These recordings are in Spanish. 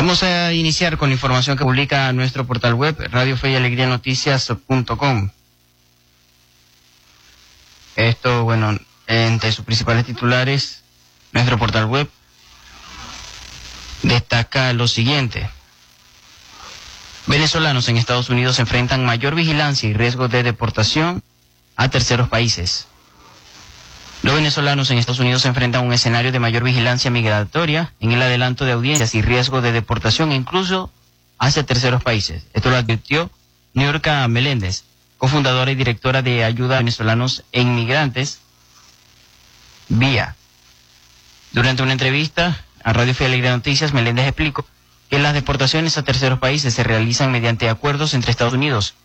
Vamos a iniciar con la información que publica nuestro portal web, radiofeyalegrianoticias.com. Esto, bueno, entre sus principales titulares, nuestro portal web destaca lo siguiente. Venezolanos en Estados Unidos enfrentan mayor vigilancia y riesgo de deportación a terceros países. Los venezolanos en Estados Unidos enfrentan un escenario de mayor vigilancia migratoria en el adelanto de audiencias y riesgo de deportación incluso hacia terceros países. Esto lo advirtió Niurka Meléndez, cofundadora y directora de Ayuda a Venezolanos e Inmigrantes, VIA. Durante una entrevista a Radio Fe y Alegría Noticias, Meléndez explicó que las deportaciones a terceros países se realizan mediante acuerdos entre estados,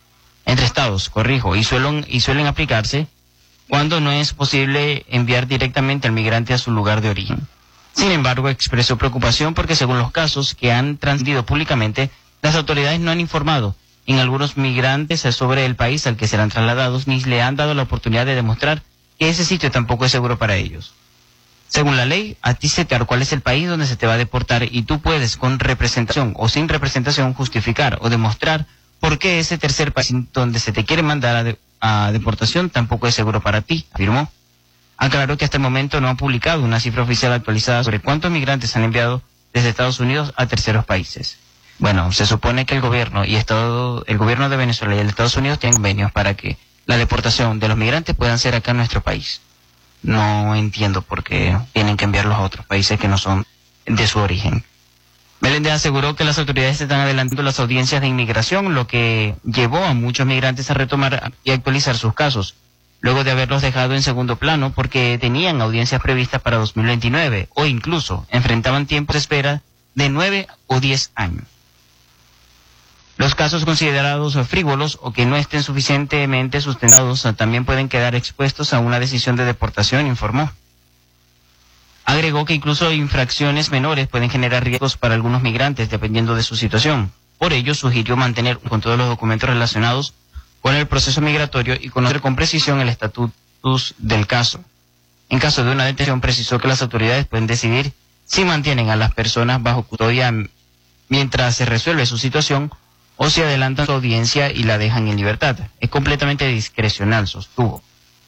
y suelen aplicarse cuando no es posible enviar directamente al migrante a su lugar de origen. Sin embargo, expresó preocupación porque según los casos que han transmitido públicamente, las autoridades no han informado en algunos migrantes sobre el país al que serán trasladados, ni le han dado la oportunidad de demostrar que ese sitio tampoco es seguro para ellos. Según la ley, a ti se te da cuál es el país donde se te va a deportar y tú puedes, con representación o sin representación, justificar o demostrar por qué ese tercer país donde se te quiere mandar a deportación tampoco es seguro para ti, afirmó. Aclaró que hasta el momento no ha publicado una cifra oficial actualizada sobre cuántos migrantes han enviado desde Estados Unidos a terceros países. Bueno, se supone que el gobierno de Venezuela y el de Estados Unidos tienen convenios para que la deportación de los migrantes puedan ser acá en nuestro país. No entiendo por qué tienen que enviarlos a otros países que no son de su origen. Meléndez aseguró que las autoridades están adelantando las audiencias de inmigración, lo que llevó a muchos migrantes a retomar y actualizar sus casos, luego de haberlos dejado en segundo plano porque tenían audiencias previstas para 2029 o incluso enfrentaban tiempos de espera de 9 o 10 años. Los casos considerados frívolos o que no estén suficientemente sustentados también pueden quedar expuestos a una decisión de deportación, informó. Agregó que incluso infracciones menores pueden generar riesgos para algunos migrantes dependiendo de su situación. Por ello, sugirió mantener con todos los documentos relacionados con el proceso migratorio y conocer con precisión el estatus del caso. En caso de una detención, precisó que las autoridades pueden decidir si mantienen a las personas bajo custodia mientras se resuelve su situación o si adelantan su audiencia y la dejan en libertad. Es completamente discrecional, sostuvo.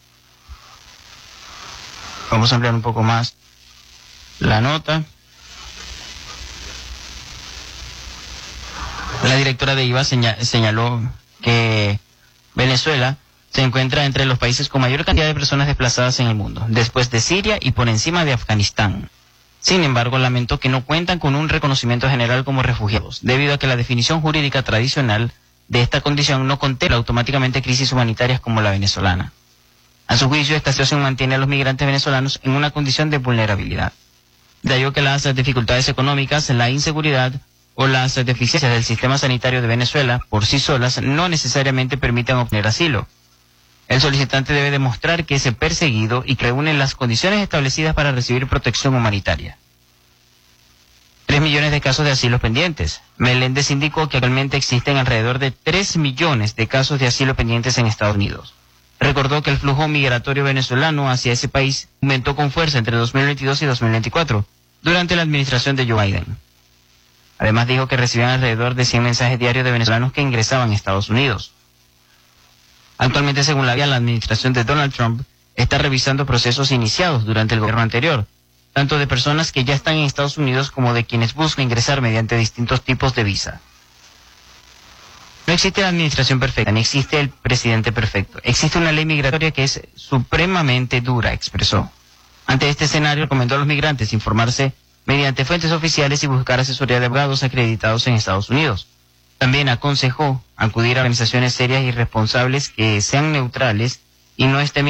Vamos a ampliar un poco más la nota. La directora de IVA señaló que Venezuela se encuentra entre los países con mayor cantidad de personas desplazadas en el mundo, después de Siria y por encima de Afganistán. Sin embargo, lamentó que no cuentan con un reconocimiento general como refugiados, debido a que la definición jurídica tradicional de esta condición no contempla automáticamente crisis humanitarias como la venezolana. A su juicio, esta situación mantiene a los migrantes venezolanos en una condición de vulnerabilidad. De ello que las dificultades económicas, la inseguridad o las deficiencias del sistema sanitario de Venezuela por sí solas no necesariamente permitan obtener asilo. El solicitante debe demostrar que es perseguido y que reúne las condiciones establecidas para recibir protección humanitaria. 3 millones de casos de asilo pendientes. Meléndez indicó que actualmente existen alrededor de 3 millones de casos de asilo pendientes en Estados Unidos. Recordó que el flujo migratorio venezolano hacia ese país aumentó con fuerza entre 2022 y 2024, durante la administración de Joe Biden. Además dijo que recibían alrededor de 100 mensajes diarios de venezolanos que ingresaban a Estados Unidos. Actualmente, según la administración de Donald Trump, está revisando procesos iniciados durante el gobierno anterior, tanto de personas que ya están en Estados Unidos como de quienes buscan ingresar mediante distintos tipos de visa. No existe la administración perfecta, ni existe el presidente perfecto. Existe una ley migratoria que es supremamente dura, expresó. Ante este escenario, recomendó a los migrantes informarse mediante fuentes oficiales y buscar asesoría de abogados acreditados en Estados Unidos. También aconsejó acudir a organizaciones serias y responsables que sean neutrales y no estén